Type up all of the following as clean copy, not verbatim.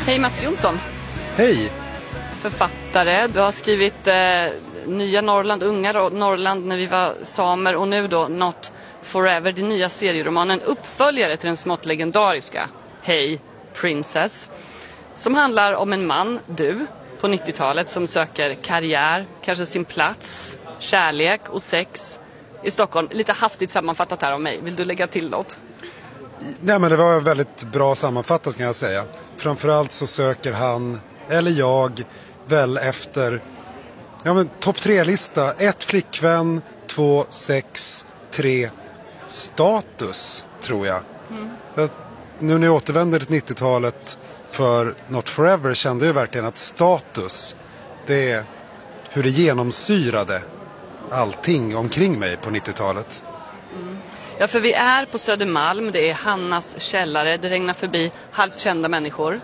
Hej Mats Jonsson. Hej! Författare. Du har skrivit Nya Norrland, Unga Norrland när vi var samer och nu då Not Forever, din nya serieromanen, uppföljare till den smått legendariska Hey Princess, som handlar om en man, du, på 90-talet som söker karriär, kanske sin plats, kärlek och sex i Stockholm. Lite hastigt sammanfattat här av mig. Vill du lägga till något? Nej, men det var väldigt bra sammanfattat kan jag säga. Framförallt så söker han, eller jag, väl efter topp 3-lista. 1 flickvän, 2 sex, 3 status, tror jag. Nu när jag återvänder till 90-talet för Not Forever kände jag verkligen att status, det är hur det genomsyrade allting omkring mig på 90-talet. Ja, för vi är på Södermalm, det är Hannas källare, det regnar förbi halvt kända människor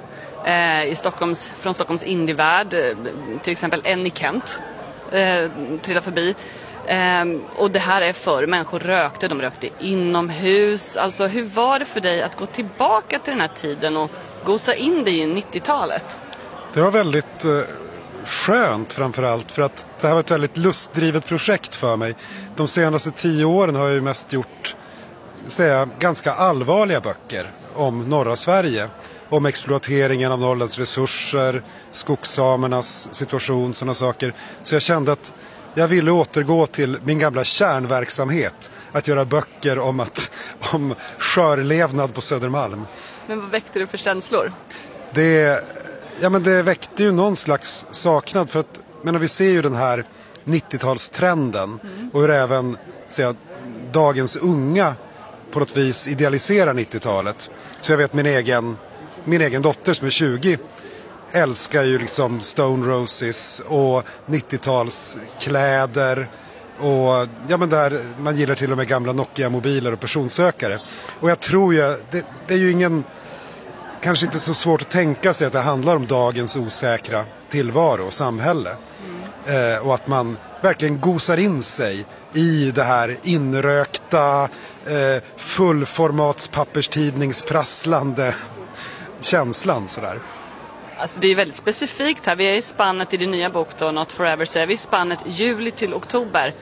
från Stockholms indievärld, till exempel Annie Kent trillar förbi. Och det här är förr, människor rökte, de rökte inomhus. Alltså hur var det för dig att gå tillbaka till den här tiden och gosa in dig i 90-talet? Det var väldigt skönt framförallt, för att det här var ett väldigt lustdrivet projekt för mig. De senaste 10 åren har jag ju mest gjort ganska allvarliga böcker om norra Sverige. Om exploateringen av Norrlands resurser, skogssamernas situation, sådana saker. Så jag kände att jag ville återgå till min gamla kärnverksamhet. Att göra böcker om skörlevnad på Södermalm. Men vad väckte du för känslor? Det väckte ju någon slags saknad, för att vi ser ju den här 90-talstrenden och hur även dagens unga på något vis idealiserar 90-talet. Så jag vet min egen dotter som är 20 älskar ju liksom Stone Roses och 90-talskläder och där man gillar till och med gamla Nokia-mobiler och personsökare. Och jag tror ju, det är ju kanske inte så svårt att tänka sig att det handlar om dagens osäkra tillvaro och samhälle. Och att man verkligen gosar in sig i det här inrökta, fullformats papperstidningsprasslande känslan sådär. Alltså det är väldigt specifikt här. Vi är i spannet i din nya bok då, Not Forever, så är vi i spannet juli till oktober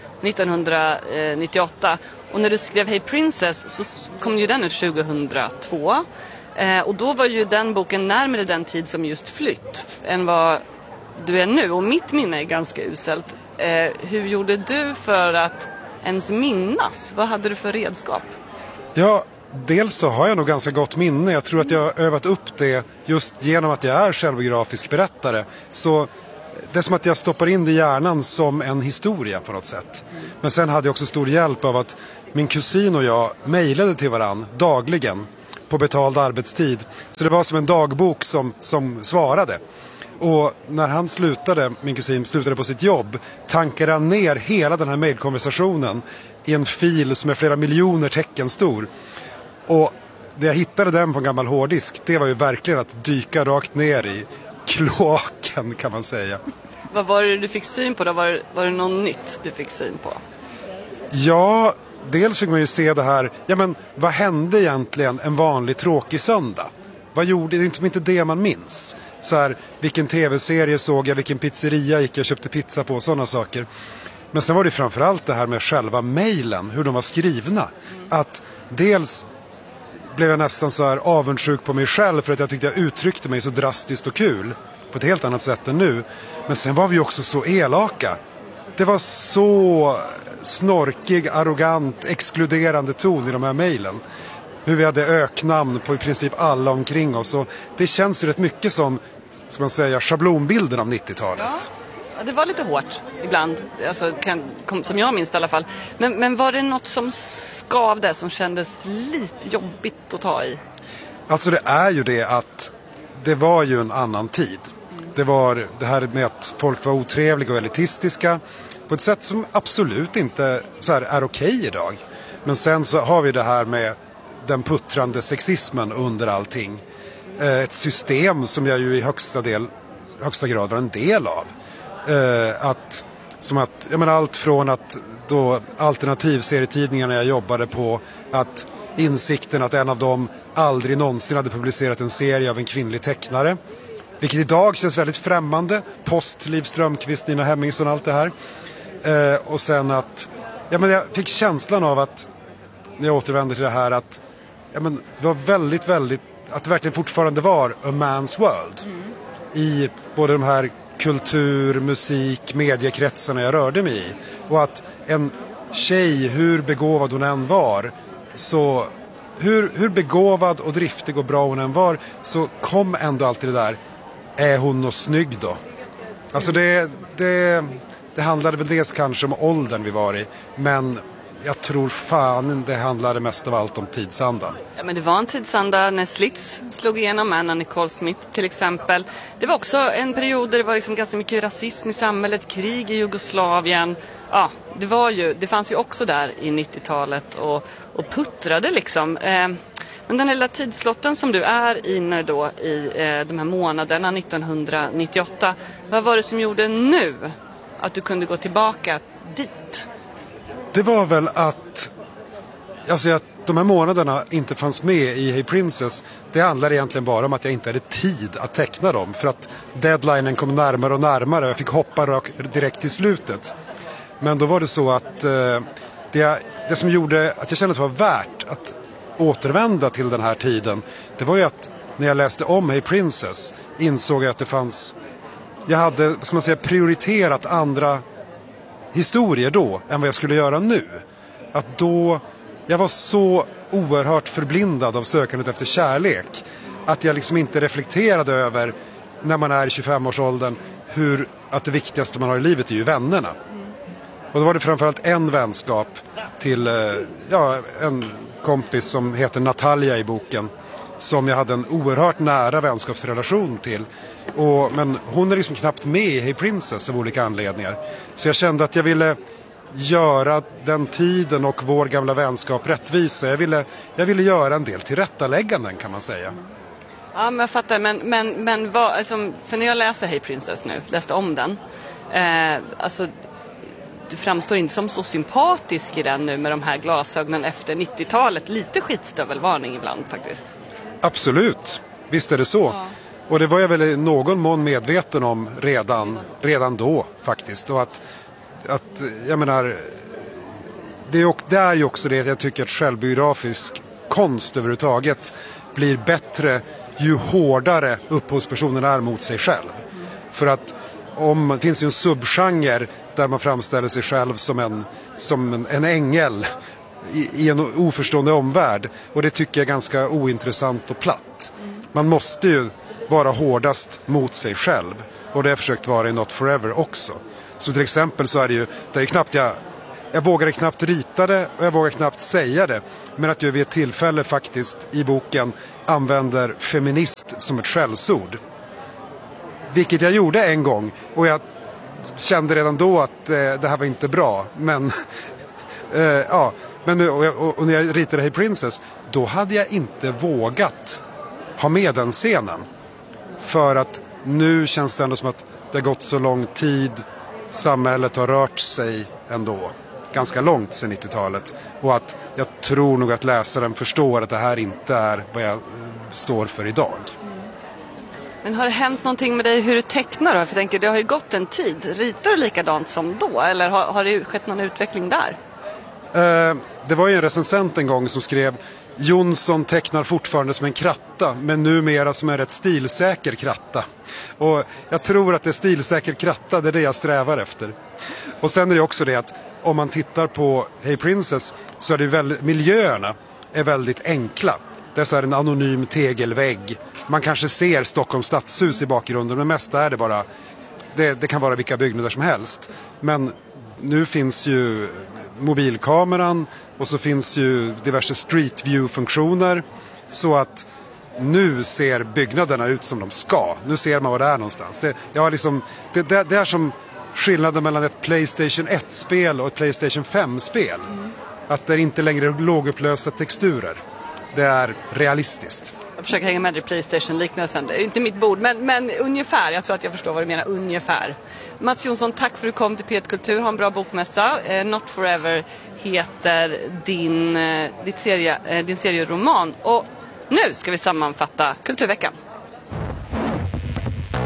1998. Och när du skrev Hey Princess så kom ju den ut 2002. Och då var ju den boken närmare den tid som just flytt än vad du är nu. Och mitt minne är ganska uselt. Hur gjorde du för att ens minnas? Vad hade du för redskap? Ja, dels så har jag nog ganska gott minne. Jag tror att jag har övat upp det just genom att jag är självbiografisk berättare. Så det är som att jag stoppar in det i hjärnan som en historia på något sätt. Men sen hade jag också stor hjälp av att min kusin och jag mejlade till varann dagligen på betald arbetstid. Så det var som en dagbok som svarade. Och när han min kusin slutade på sitt jobb, tankade han ner hela den här mejlkonversationen i en fil som är flera miljoner tecken stor. Och när jag hittade den på en gammal hårddisk, det var ju verkligen att dyka rakt ner i kloaken, kan man säga. Vad var det du fick syn på då? Var det något nytt du fick syn på? Ja, dels fick man ju se det här, vad hände egentligen en vanlig tråkig söndag? Vad gjorde, det är inte det man minns. Så här, vilken tv-serie såg jag, vilken pizzeria gick jag och köpte pizza på, sådana saker. Men sen var det framförallt det här med själva mejlen, hur de var skrivna. Att dels blev jag nästan så här avundsjuk på mig själv för att jag tyckte jag uttryckte mig så drastiskt och kul på ett helt annat sätt än nu. Men sen var vi också så elaka. Det var så snorkig, arrogant, exkluderande ton i de här mejlen. Hur vi hade öknamn på i princip alla omkring oss. Och det känns ju rätt mycket som, ska man säga, schablonbilden av 90-talet. Ja, det var lite hårt ibland, alltså, som jag minns i alla fall. Men var det något som skavde, som kändes lite jobbigt att ta i? Alltså det är ju det att det var ju en annan tid. Det var det här med att folk var otrevliga och elitistiska på ett sätt som absolut inte så här är okej idag. Men sen så har vi det här med den puttrande sexismen under allting. Ett system som jag ju i högsta grad var en del av. Allt från att då alternativserietidningarna jag jobbade på, att insikten att en av dem aldrig någonsin hade publicerat en serie av en kvinnlig tecknare Vilket idag känns väldigt främmande. Post, Liv Strömquist, Nina Hemmingsson, allt det här. Och sen att jag fick känslan av att när jag återvänder till det här att det var väldigt, väldigt, att det verkligen fortfarande var a man's world. I både de här kultur, musik, mediekretsarna jag rörde mig i. Och att en tjej, hur begåvad hon än var, så hur begåvad och driftig och bra hon än var, så kom ändå alltid det där, är hon nog snygg då? Alltså det handlade väl dels kanske om åldern vi var i, men jag tror fan det handlade mest av allt om tidsandan. Ja, men det var en tidsanda när Slits slog igenom, Anna Nicole Smith till exempel. Det var också en period där det var liksom ganska mycket rasism i samhället, krig i Jugoslavien. Ja, det fanns ju också där i 90-talet och puttrade liksom. Men den lilla tidslotten som du är inne då i de här månaderna 1998, vad var det som gjorde nu att du kunde gå tillbaka dit? Det var väl att de här månaderna inte fanns med i Hey Princess. Det handlar egentligen bara om att jag inte hade tid att teckna dem. För att deadlinen kom närmare och närmare. Jag fick hoppa direkt till slutet. Men då var det så att det som gjorde att jag kände att det var värt att återvända till den här tiden, det var ju att när jag läste om Hey Princess insåg jag att det fanns, jag hade, ska man säga, prioriterat andra historier då än vad jag skulle göra nu. Att då, jag var så oerhört förblindad av sökandet efter kärlek att jag liksom inte reflekterade över när man är i 25-årsåldern att det viktigaste man har i livet är ju vännerna. Och då var det framförallt en vänskap till en kompis som heter Natalia i boken, som jag hade en oerhört nära vänskapsrelation till. Men hon är liksom knappt med i Hey Princess av olika anledningar. Så jag kände att jag ville göra den tiden och vår gamla vänskap rättvisa. Jag ville göra en del tillrättalägganden, kan man säga. Ja, men jag fattar. Men vad, alltså, för när jag läser Hey Princess nu, läste om den, du framstår inte som så sympatisk i den nu med de här glasögonen efter 90-talet. Lite skitstövelvarning ibland faktiskt. Absolut, visst är det så. Ja. Och det var jag väl i någon mån medveten om redan då faktiskt. Och att jag menar, det är ju också det att jag tycker att självbiografisk konst överhuvudtaget blir bättre ju hårdare upphovspersonen är mot sig själv. För att det finns ju en subgenre där man framställer sig själv som en ängel i en oförstående omvärld. Och det tycker jag är ganska ointressant och platt. Man måste ju vara hårdast mot sig själv. Och det har jag försökt vara i Not Forever också. Så till exempel så är det är knappt jag vågade knappt rita det och jag vågar knappt säga det. Men att jag vid ett tillfälle faktiskt i boken använder feminist som ett skällsord. Vilket jag gjorde en gång och jag kände redan då att det här var inte bra. Men men nu, och när jag ritade Hey Princess, då hade jag inte vågat ha med den scenen. För att nu känns det ändå som att det har gått så lång tid. Samhället har rört sig ändå ganska långt sedan 90-talet. Och att jag tror nog att läsaren förstår att det här inte är vad jag står för idag. Men har det hänt någonting med dig hur du tecknar då? För jag tänker, det har ju gått en tid. Ritar du likadant som då? Eller har det skett någon utveckling där? Det var ju en recensent en gång som skrev: Jonsson tecknar fortfarande som en kratta, men numera som en rätt stilsäker kratta. Och jag tror att det är stilsäker kratta, det är det jag strävar efter. Och sen är det också det att om man tittar på Hey Princess så är det miljöerna är väldigt enkla. Det är så här en anonym tegelvägg. Man kanske ser Stockholms stadshus i bakgrunden, men mest är det bara, det kan vara vilka byggnader som helst. Men nu finns ju mobilkameran och så finns ju diverse street view-funktioner, så att nu ser byggnaderna ut som de ska. Nu ser man vad det är någonstans. Det är som skillnaden mellan ett PlayStation 1-spel och ett PlayStation 5-spel. Att det inte längre är lågupplösta texturer. Det är realistiskt. Jag försöker hänga med i PlayStation-liknelsen. Det är inte mitt bord, men ungefär. Jag tror att jag förstår vad du menar, ungefär. Mats Jonsson, tack för att du kom till P1 Kultur. Ha en bra bokmässa. Not Forever heter din serieroman. Och nu ska vi sammanfatta Kulturveckan.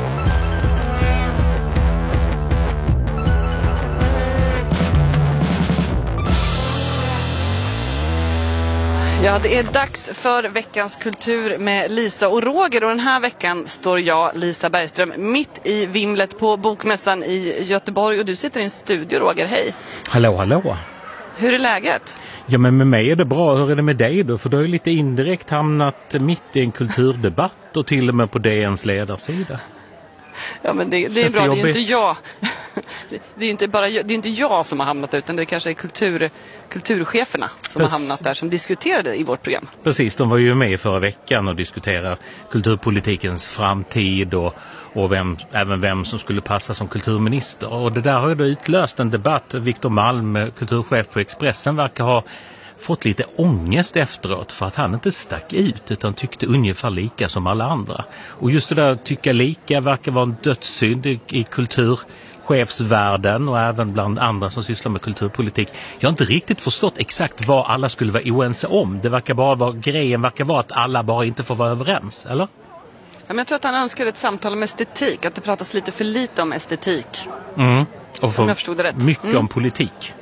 Ja, det är dags för veckans kultur med Lisa och Roger. Och den här veckan står jag, Lisa Bergström, mitt i vimlet på Bokmässan i Göteborg. Och du sitter i en studio, Roger. Hej! Hallå, hallå! Hur är läget? Ja, men med mig är det bra. Hur är det med dig då? För du har ju lite indirekt hamnat mitt i en kulturdebatt och till och med på DNs ledarsida. Ja, men det är bra. Det är inte jag. Det är inte jag som har hamnat, utan det kanske är kulturcheferna som har hamnat där, som diskuterade i vårt program. Precis, de var ju med förra veckan och diskuterade kulturpolitikens framtid och även vem som skulle passa som kulturminister. Och det där har ju då utlöst en debatt. Viktor Malm, kulturchef på Expressen, verkar ha fått lite ångest efteråt för att han inte stack ut utan tyckte ungefär lika som alla andra. Och just det där tycka lika verkar vara en dödssynd i kulturchefsvärlden och även bland andra som sysslar med kulturpolitik. Jag har inte riktigt förstått exakt vad alla skulle vara oense om. Grejen verkar vara att alla bara inte får vara överens, eller? Ja, men jag tror att han önskar ett samtal om estetik, att det pratas lite för lite om estetik. Och om jag förstod det rätt. Mycket om politik.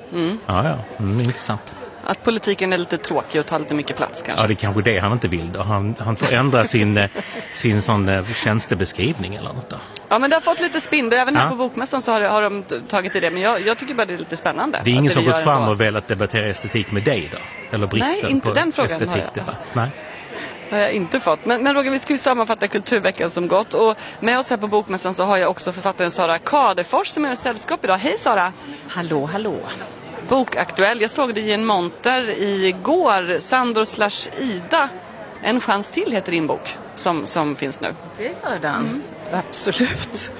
Intressant. Att politiken är lite tråkig och tar lite mycket plats kanske. Ja, det är kanske det han inte vill då. Han får ändra sin sån tjänstebeskrivning eller något då. Ja, men det har fått lite spinn. Även här på Bokmässan så har de tagit i det. Men jag tycker bara det är lite spännande. Det är ingen som gått fram och velat debattera estetik med dig då? Eller bristen Nej, inte på den frågan estetikdebatt? Nej, har jag inte fått. Men Roger, vi ska ju sammanfatta kulturveckan som gått. Och med oss här på Bokmässan så har jag också författaren Sara Kadefors som är i sällskap idag. Hej Sara! Hallå, hallå! Bokaktuell. Jag såg det i en monter igår. Sandor/Ida. En chans till heter din bok som finns nu. Det gör den. Absolut.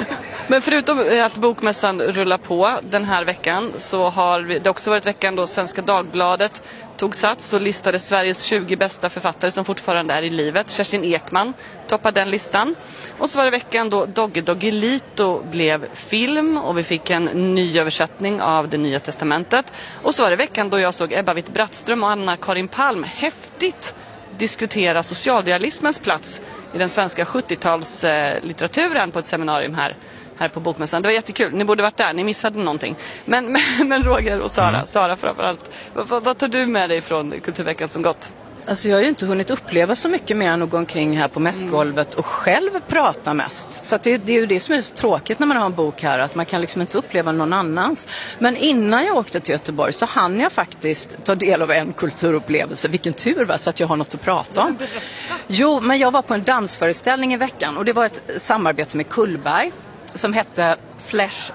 Men förutom att Bokmässan rullar på den här veckan så har det också varit veckan då Svenska Dagbladet tog sats och listade Sveriges 20 bästa författare som fortfarande är i livet. Kerstin Ekman toppade den listan. Och så var det veckan då Dogge Doggelito blev film och vi fick en ny översättning av det Nya Testamentet. Och så var det veckan då jag såg Ebba Witt-Brattström och Anna-Karin Palm häftigt diskutera socialrealismens plats i den svenska 70-talslitteraturen på ett seminarium här på Bokmässan. Det var jättekul. Ni borde varit där. Ni missade någonting. Men Roger och Sara framförallt. Vad tar du med dig från kulturveckan som gått? Alltså jag har ju inte hunnit uppleva så mycket mer än att gå omkring här på mässgolvet och själv prata mest. Så att det är ju det som är så tråkigt när man har en bok här, att man kan liksom inte uppleva någon annans. Men innan jag åkte till Göteborg så hann jag faktiskt ta del av en kulturupplevelse. Vilken tur, va? Så att jag har något att prata om. Jo, men jag var på en dansföreställning i veckan och det var ett samarbete med Kullberg som hette Flesh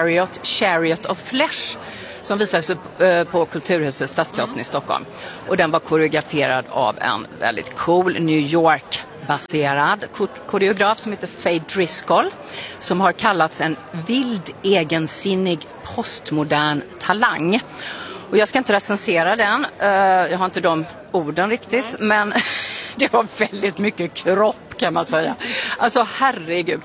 Chariot of Flesh, som visades upp på Kulturhuset Stadsteatern i Stockholm. Och den var koreograferad av en väldigt cool New York-baserad koreograf som heter Faye Driscoll, som har kallats en vild, egensinnig, postmodern talang. Och jag ska inte recensera den, jag har inte de orden riktigt, men det var väldigt mycket kropp kan man säga. Alltså herregud.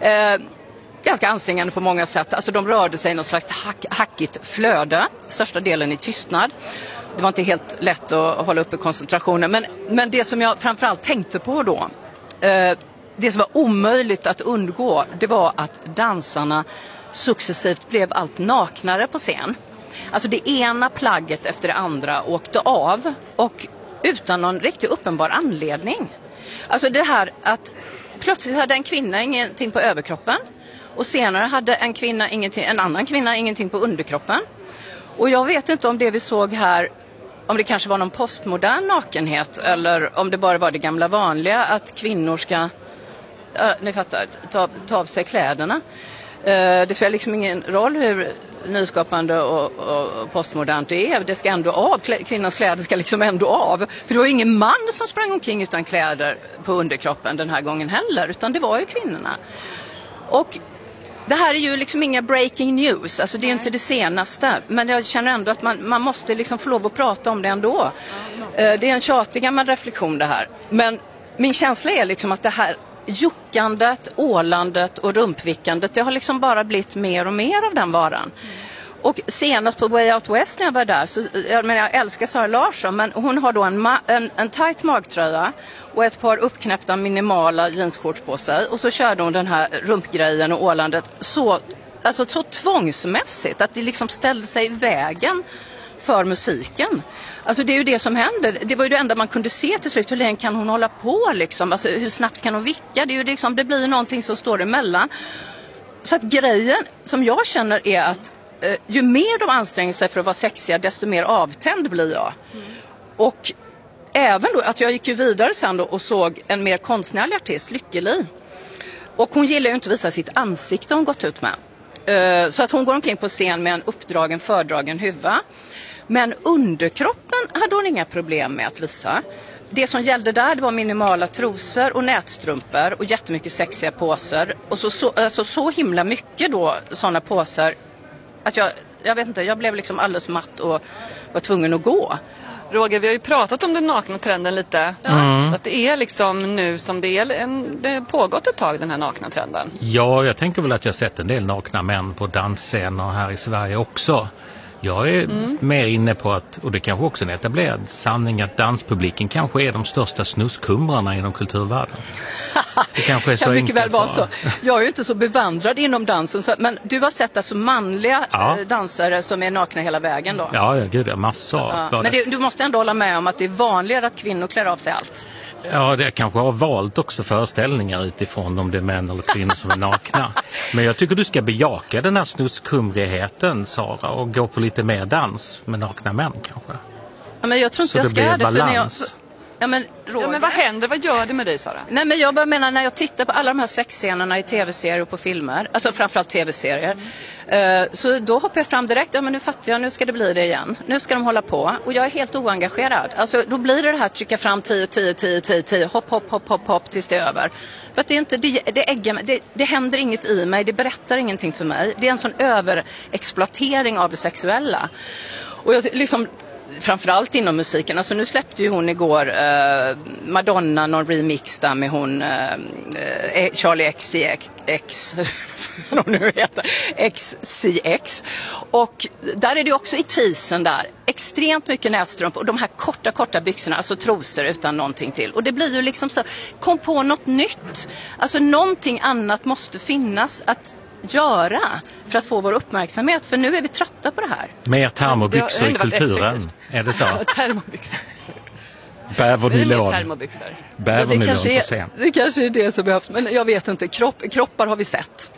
Ganska ansträngande på många sätt. Alltså de rörde sig i något slags hackigt flöde. Största delen i tystnad. Det var inte helt lätt att hålla uppe koncentrationen. Men det som jag framförallt tänkte på då. Det som var omöjligt att undgå. Det var att dansarna successivt blev allt naknare på scen. Alltså det ena plagget efter det andra åkte av. Och utan någon riktigt uppenbar anledning. Alltså det här att plötsligt hade en kvinna ingenting på överkroppen. Och senare hade en annan kvinna ingenting på underkroppen. Och jag vet inte om det vi såg här, om det kanske var någon postmodern nakenhet eller om det bara var det gamla vanliga att kvinnor ska, ni fattar, ta av sig kläderna. Det spelar liksom ingen roll hur nyskapande och postmodernt det är. Det ska ändå av. Kvinnans kläder ska liksom ändå av. För det var ju ingen man som sprang omkring utan kläder på underkroppen den här gången heller. Utan det var ju kvinnorna. Och det här är ju liksom inga breaking news, alltså det är inte det senaste, men jag känner ändå att man måste liksom få lov att prata om det ändå. Det är en tjatig gammal reflektion det här, men min känsla är liksom att det här juckandet, ålandet och rumpvickandet, det har liksom bara blivit mer och mer av den varan. Och senast på Way Out West när jag var där, så, jag älskar Sara Larsson, men hon har då en tight magtröja och ett par uppknäppta minimala jeansshorts på sig. Och så körde hon den här rumpgrejen och ålandet så tvångsmässigt att det liksom ställde sig i vägen för musiken. Alltså det är ju det som händer. Det var ju det enda man kunde se till slut. Hur länge kan hon hålla på liksom? Alltså hur snabbt kan hon vicka? Det är ju liksom, det blir någonting som står emellan. Så att grejen som jag känner är att ju mer de anstränger sig för att vara sexiga, desto mer avtänd blir jag. Och även då, att jag gick ju vidare sen då och såg en mer konstnärlig artist, Lykke-Li. Och hon gillar ju inte att visa sitt ansikte hon gått ut med. Så att hon går omkring på scen med en uppdragen, fördragen huva. Men underkroppen hade hon inga problem med att visa. Det som gällde där, det var minimala trosor och nätstrumpor och jättemycket sexiga påser. Och så himla mycket då sådana påser att jag vet inte, jag blev liksom alldeles matt och var tvungen att gå. Roger, vi har ju pratat om den nakna trenden lite. Att det är liksom nu som det har pågått ett tag, den här nakna trenden. Ja, jag tänker väl att jag sett en del nakna män på dansscener här i Sverige också. Jag är mer inne på att, och det kanske också är en etablerad sanning, att danspubliken kanske är de största snuskumrarna inom kulturvärlden. Det kanske är så kan mycket enkelt väl vara så. Jag är ju inte så bevandrad inom dansen, men du har sett alltså manliga dansare som är nakna hela vägen då? Ja, gud, det är massor. Ja. Men du måste ändå hålla med om att det är vanligare att kvinnor klär av sig allt. Ja, det kanske har valt också föreställningar utifrån om det är män eller kvinnor som är nakna. Men jag tycker du ska bejaka den här snuskumrigheten, Sara, och gå på lite mer dans med nakna män kanske. Ja, men jag tror inte så jag ska göra det. Balans. Men vad händer? Vad gör det med dig, Sara? Nej, men jag bara menar, när jag tittar på alla de här sexscenerna i tv-serier och på filmer, alltså framförallt tv-serier, så då hoppar jag fram direkt. Ja, men nu fattar jag, nu ska det bli det igen. Nu ska de hålla på. Och jag är helt oengagerad. Alltså då blir det här trycka fram 10, hopp tills det är över. För att det är inte, det händer inget i mig, det berättar ingenting för mig. Det är en sån överexploatering av det sexuella. Och jag liksom, framförallt inom musiken. Alltså nu släppte ju hon igår Madonna någon remix där med hon Charlie XCX vad nu heter XCX. Och där är det också i teasern där extremt mycket nätstrump och de här korta byxorna, alltså trosor utan någonting till. Och det blir ju liksom så, kom på något nytt. Alltså någonting annat måste finnas att göra för att få vår uppmärksamhet, för nu är vi trötta på det här. Mer termobyxor i kulturen, är det så? Termobyxor. Bävernylon på scen. Det kanske är det som behövs, men jag vet inte. Kroppar har vi sett.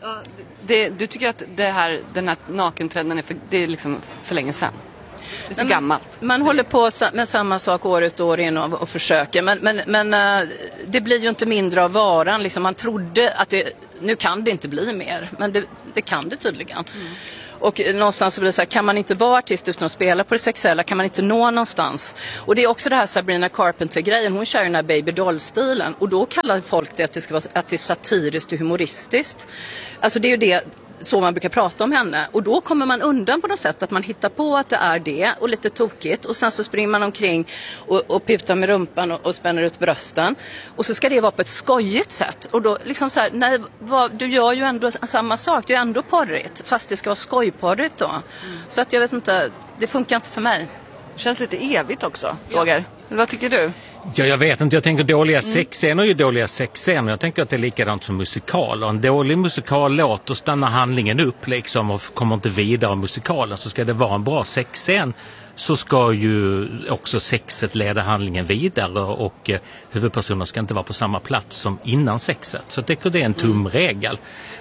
Du tycker att den här nakentrenden det är liksom för länge sedan? Det är gammalt. Man håller på med samma sak år ut och år in och försöker. Men det blir ju inte mindre av varan. Liksom man trodde att nu kan det inte bli mer. Men det kan det tydligen. Och någonstans så blir det så här, kan man inte vara artist utan att spela på det sexuella? Kan man inte nå någonstans? Och det är också det här Sabrina Carpenter-grejen. Hon kör ju den här baby doll-stilen. Och då kallar folk det att det är satiriskt och humoristiskt. Alltså det är ju det så man brukar prata om henne. Och då kommer man undan på något sätt att man hittar på att det är det och lite tokigt. Och sen så springer man omkring och putar med rumpan och spänner ut brösten. Och så ska det vara på ett skojigt sätt. Och då liksom så här, nej, du gör ju ändå samma sak. Det är ändå porrigt. Fast det ska vara skojporrigt då. Så att jag vet inte, det funkar inte för mig. Det känns lite evigt också, Roger. Vad tycker du? Ja, jag vet inte. Jag tänker dåliga sexscener är ju dåliga sexscener. Jag tänker att det är likadant som musikal. Och en dålig musikallåt, och stannar handlingen upp liksom och kommer inte vidare musikalen. Så ska det vara en bra sexscen, så ska ju också sexet leda handlingen vidare, och huvudpersoner ska inte vara på samma plats som innan sexet. Så jag tycker det är en tumregel.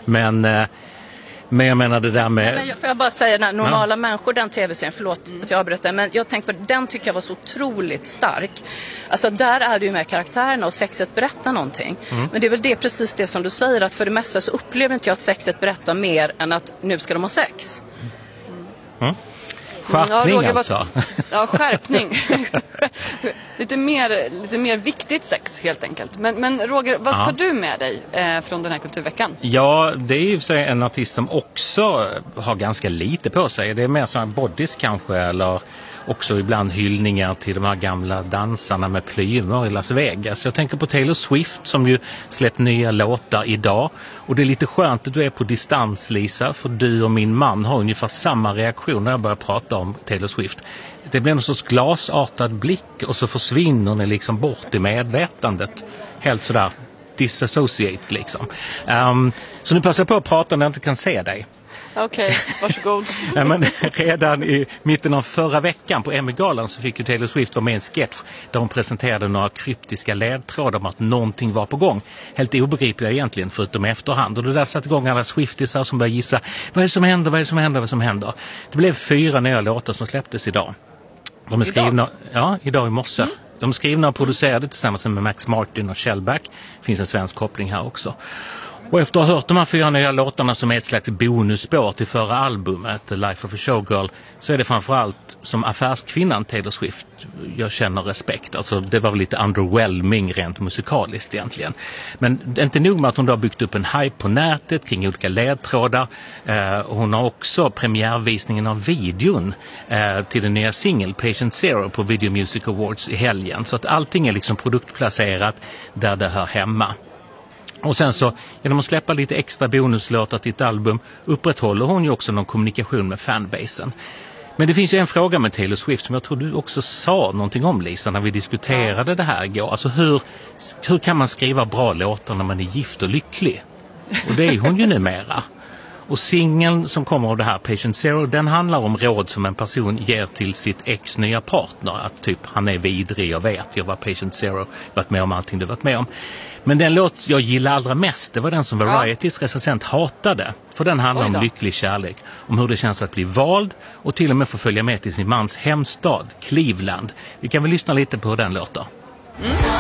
Men jag menar det där med... Nej, men får jag bara säga, den normala människor, den tv-serien, förlåt att jag avbryter, men jag tänker på den, tycker jag var så otroligt stark. Alltså där är det ju med karaktärerna och sexet berättar någonting. Men det är väl precis det som du säger, att för det mesta så upplever inte jag att sexet berättar mer än att nu ska de ha sex. Skärpning Roger, alltså. Ja, skärpning. lite mer viktigt sex helt enkelt. Men Roger, vad tar du med dig från den här kulturveckan? Ja, det är ju sig en artist som också har ganska lite på sig. Det är mer sådana bodies kanske, eller också ibland hyllningar till de här gamla dansarna med plymer i Las Vegas. Jag tänker på Taylor Swift som ju släppt nya låtar idag. Och det är lite skönt att du är på distans, Lisa, för du och min man har ungefär samma reaktion när jag börjar prata om Taylor Swift. Det blir en sorts glasartad blick, och så försvinner ni liksom bort i medvetandet. Helt sådär disassociate liksom. Så nu passar jag på att prata när jag inte kan se dig. Okej, varsågod. Ja, men redan i mitten av förra veckan på Emmy-galan så fick ju Taylor Swift vara med i en sketch där hon presenterade några kryptiska ledtrådar om att någonting var på gång. Helt obegripliga egentligen förutom i efterhand. Och det där satte igång alla Swiftisar som började gissa vad är det som händer. Det blev 4 nya låtar som släpptes idag. De är skrivna, idag i morse. De är skrivna och producerade tillsammans med Max Martin och Shellback. Det finns en svensk koppling här också. Och efter att ha hört de här 4 nya låtarna som är ett slags bonusspår till förra albumet, The Life of a Showgirl, så är det framförallt som affärskvinnan Taylor Swift jag känner respekt. Alltså det var väl lite underwhelming rent musikaliskt egentligen. Men inte nog med att hon då har byggt upp en hype på nätet kring olika ledtrådar. Hon har också premiärvisningen av videon till den nya singeln Patient Zero på Video Music Awards i helgen. Så att allting är liksom produktplacerat där det hör hemma. Och sen så, genom att släppa lite extra bonuslåtar till ett album, upprätthåller hon ju också någon kommunikation med fanbasen. Men det finns ju en fråga med Taylor Swift som jag tror du också sa någonting om, Lisa, när vi diskuterade det här igår. Alltså hur kan man skriva bra låtar när man är gift och lycklig? Och det är hon ju numera. Och singeln som kommer av det här, Patient Zero, den handlar om råd som en person ger till sitt ex nya partner. Att typ, han är vidrig, jag var Patient Zero, varit med om allting du varit med om. Men den låt jag gillar allra mest, det var den som Varieties recensent hatade. För den handlar om lycklig kärlek, om hur det känns att bli vald och till och med få följa med till sin mans hemstad, Cleveland. Vi kan väl lyssna lite på hur den låter.